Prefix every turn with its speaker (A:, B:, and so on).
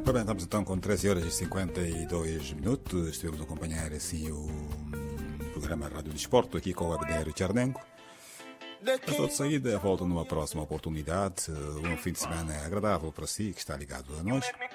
A: Bem, estamos então com 13 horas e 52 minutos. Estivemos a acompanhar assim o programa Rádio Desporto aqui com o Abner Tchernenko. Estou de saída, volto numa próxima oportunidade. Um fim de semana agradável para si que está ligado a nós.